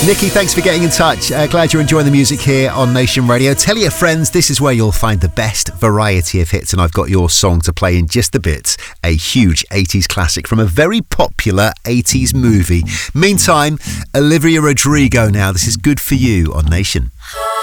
Nikki, thanks for getting in touch. Glad you're enjoying the music here on Nation Radio. Tell your friends this is where you'll find the best variety of hits, and I've got your song to play in just a bit. A huge 80s classic from a very popular 80s movie. Meantime, Olivia Rodrigo now. This is Good For You on Nation.